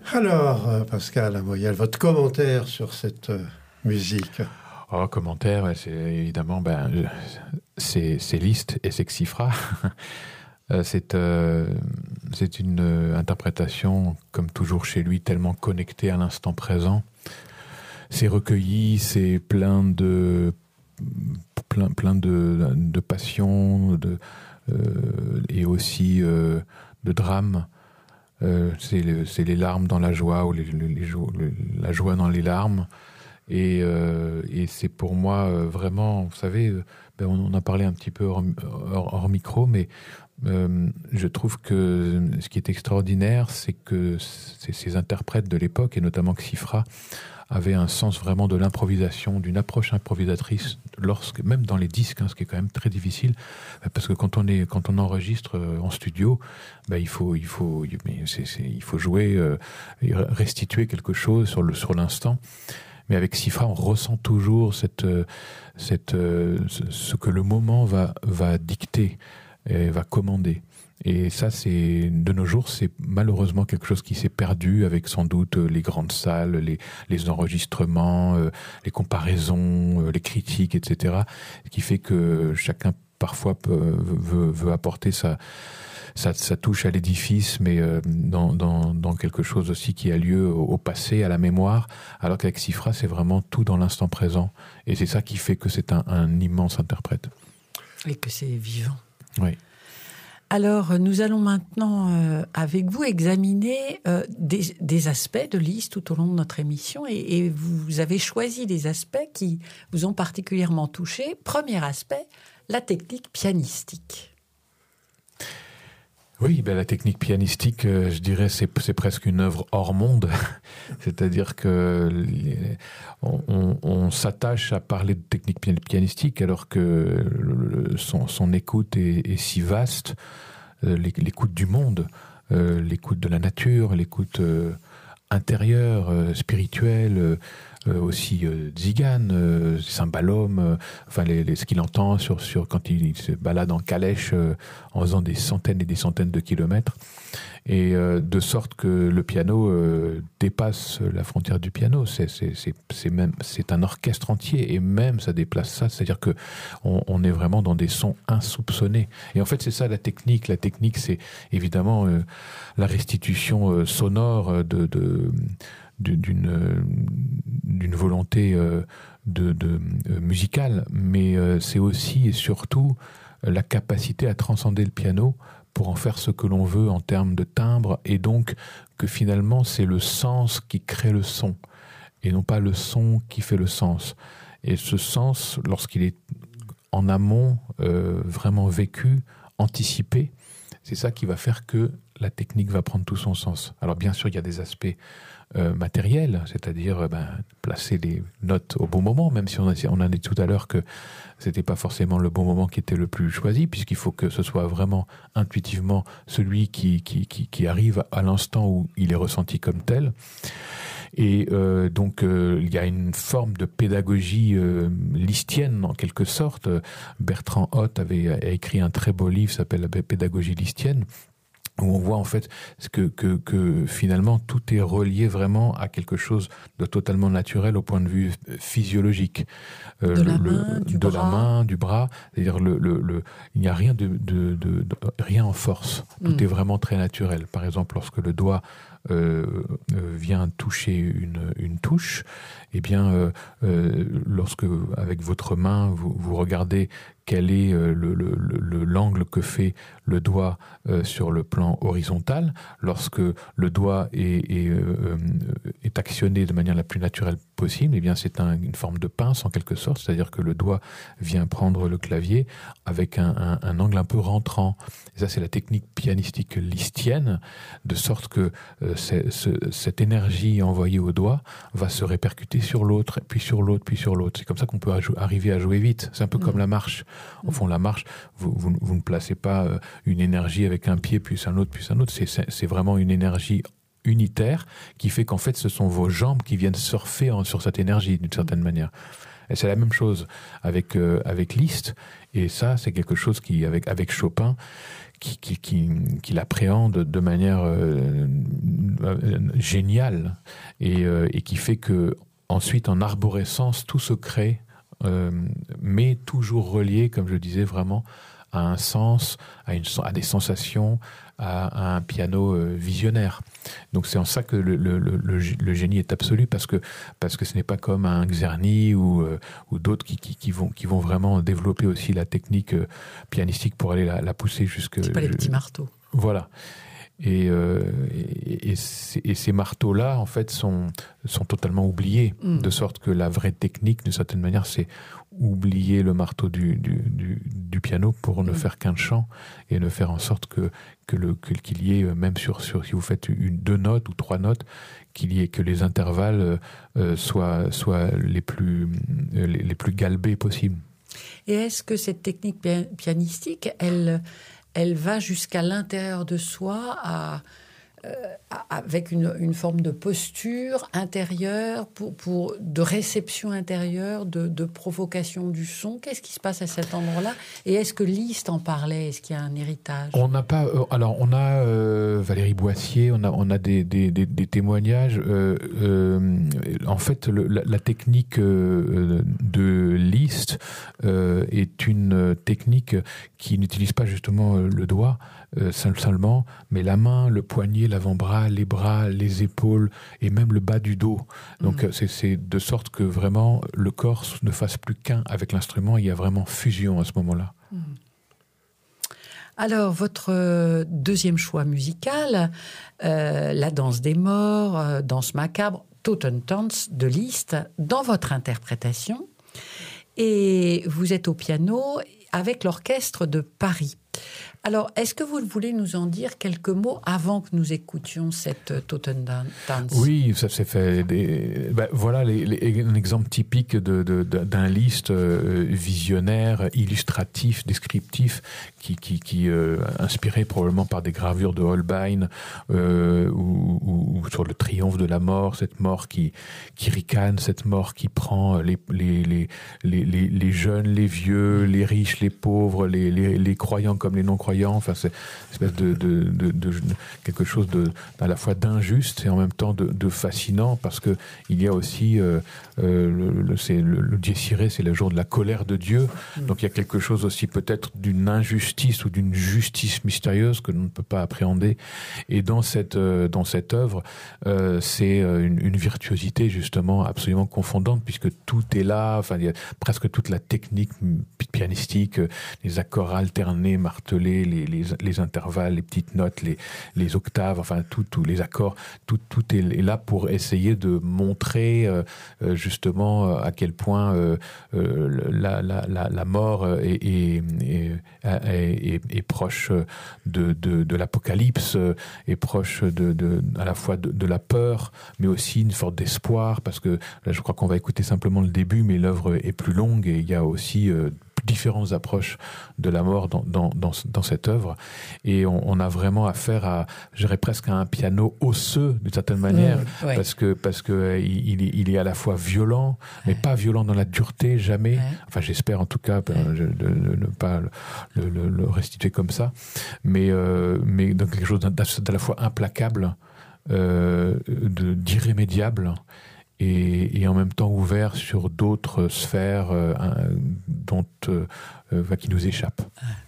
Alors, Pascal Lamoyelle, votre commentaire sur cette musique? Commentaire, c'est évidemment, c'est Liszt et c'est Xifra. C'est une interprétation, comme toujours chez lui, tellement connectée à l'instant présent. C'est recueilli, c'est plein de passion, et aussi de drame. C'est les larmes dans la joie ou la joie dans les larmes. Et c'est pour moi vraiment, vous savez, on en a parlé un petit peu hors micro, mais je trouve que ce qui est extraordinaire, c'est que ces interprètes de l'époque, et notamment Xifra, avaient un sens vraiment de l'improvisation, d'une approche improvisatrice, même dans les disques, ce qui est quand même très difficile, parce que quand on enregistre en studio, il faut jouer, restituer quelque chose sur l'instant. Mais avec Xifra, on ressent toujours ce que le moment va dicter, et va commander. Et ça, de nos jours, c'est malheureusement quelque chose qui s'est perdu avec sans doute les grandes salles, les enregistrements, les comparaisons, les critiques, etc. Qui fait que chacun parfois veut apporter sa touche à l'édifice, mais dans quelque chose aussi qui a lieu au passé, à la mémoire, alors qu'avec Xifra, c'est vraiment tout dans l'instant présent. Et c'est ça qui fait que c'est un immense interprète. Et que c'est vivant. Oui. Alors, nous allons maintenant, avec vous, examiner des aspects de Liszt tout au long de notre émission. Et vous avez choisi des aspects qui vous ont particulièrement touché. Premier aspect, la technique pianistique. Oui, la technique pianistique, je dirais, c'est presque une œuvre hors monde. C'est-à-dire que on s'attache à parler de technique pianistique alors que son écoute est si vaste, l'écoute du monde, l'écoute de la nature, l'écoute intérieure, spirituelle, aussi Zigane, Cymbalum, ce qu'il entend quand il se balade en calèche en faisant des centaines et des centaines de kilomètres, et de sorte que le piano dépasse la frontière du piano. C'est un orchestre entier, et même ça déplace ça, c'est-à-dire que on est vraiment dans des sons insoupçonnés. Et en fait, c'est ça la technique. La technique, c'est évidemment la restitution sonore d'une volonté musicale, mais c'est aussi et surtout la capacité à transcender le piano pour en faire ce que l'on veut en termes de timbre, et donc que finalement c'est le sens qui crée le son et non pas le son qui fait le sens. Et ce sens, lorsqu'il est en amont, vraiment vécu, anticipé, c'est ça qui va faire que la technique va prendre tout son sens. Alors bien sûr, il y a des aspects matériels, c'est-à-dire placer les notes au bon moment, même si on a dit tout à l'heure que c'était pas forcément le bon moment qui était le plus choisi, puisqu'il faut que ce soit vraiment intuitivement celui qui arrive à l'instant où il est ressenti comme tel. Et donc il y a une forme de pédagogie lisztienne en quelque sorte. Bertrand Hott a écrit un très beau livre qui s'appelle La pédagogie lisztienne, où on voit en fait que finalement tout est relié vraiment à quelque chose de totalement naturel au point de vue physiologique. De la main, du bras, c'est-à-dire il n'y a rien rien en force. Tout est vraiment très naturel. Par exemple, lorsque le doigt vient toucher une touche, eh bien, lorsque avec votre main vous regardez quel est l'angle que fait le doigt sur le plan horizontal, lorsque le doigt est actionné de manière la plus naturelle possible, eh bien c'est une forme de pince en quelque sorte, c'est-à-dire que le doigt vient prendre le clavier avec un angle un peu rentrant. Et ça, c'est la technique pianistique lisztienne, de sorte que cette énergie envoyée au doigt va se répercuter sur l'autre, puis sur l'autre, puis sur l'autre. C'est comme ça qu'on peut arriver à jouer vite. C'est un peu comme la marche. Au fond, la marche, vous ne placez pas une énergie avec un pied, puis un autre, puis un autre. C'est vraiment une énergie unitaire qui fait qu'en fait, ce sont vos jambes qui viennent surfer sur cette énergie d'une certaine manière. Et c'est la même chose avec Liszt. Et ça, c'est quelque chose qui, avec Chopin, qui l'appréhende de manière génial et qui fait que ensuite en arborescence tout se crée, mais toujours relié, comme je disais, vraiment à un sens, à des sensations, à un piano visionnaire. Donc c'est en ça que le génie est absolu, parce que ce n'est pas comme un Czerny ou d'autres qui vont vraiment développer aussi la technique pianistique pour aller la pousser jusque... C'est pas les petits marteaux. Voilà. Et ces marteaux-là, en fait, sont totalement oubliés, de sorte que la vraie technique, d'une certaine manière, c'est oublier le marteau du piano pour ne faire qu'un chant et ne faire en sorte qu'il y ait, même si vous faites deux notes ou trois notes, que les intervalles soient les plus galbés possibles. Et est-ce que cette technique pianistique, elle va jusqu'à l'intérieur de soi, avec une forme de posture intérieure, de réception intérieure, de provocation du son? Qu'est-ce qui se passe à cet endroit-là? Et est-ce que Liszt en parlait? Est-ce qu'il y a un héritage? On n'a pas. Alors, on a Valérie Boissier, on a des témoignages. En fait, la technique de Liszt est une technique qui n'utilise pas justement le doigt seulement, mais la main, le poignet, l'avant-bras, les bras, les épaules et même le bas du dos. Donc c'est de sorte que vraiment le corps ne fasse plus qu'un avec l'instrument. Il y a vraiment fusion à ce moment-là. Alors, votre deuxième choix musical, la danse des morts, danse macabre, Totentanz de Liszt, dans votre interprétation. Et vous êtes au piano avec l'orchestre de Paris. Alors, est-ce que vous voulez nous en dire quelques mots avant que nous écoutions cette Totentanz? Oui, ça s'est fait. Voilà un exemple typique d'un Liszt visionnaire, illustratif, descriptif, qui inspiré probablement par des gravures de Holbein ou sur le triomphe de la mort, cette mort qui ricane, cette mort qui prend les jeunes, les vieux, les riches, les pauvres, les croyants comme les non-croyants. Enfin, c'est une espèce de quelque chose à la fois d'injuste et en même temps de fascinant, parce que il y a aussi le Dies Irae, c'est le jour de la colère de Dieu. Donc il y a quelque chose aussi peut-être d'une injustice ou d'une justice mystérieuse que l'on ne peut pas appréhender. Et dans cette œuvre, c'est une virtuosité justement absolument confondante, puisque tout est là. Enfin, il y a presque toute la technique pianistique, les accords alternés, martelés, les intervalles, les petites notes, les octaves, enfin tous les accords, tout est là pour essayer de montrer justement à quel point la mort est proche de l'apocalypse, est proche à la fois de la peur, mais aussi une sorte d'espoir, parce que là, je crois qu'on va écouter simplement le début, mais l'œuvre est plus longue et il y a aussi différentes approches de la mort dans cette œuvre, et on a vraiment affaire à, je dirais presque à un piano osseux d'une certaine manière, ouais. parce que il est à la fois violent, mais pas violent dans la dureté, jamais. Ouais. Enfin, j'espère en tout cas de ne pas le restituer comme ça, mais donc quelque chose d'à la fois implacable, d'irrémédiable. Et en même temps ouvert sur d'autres sphères qui nous échappent.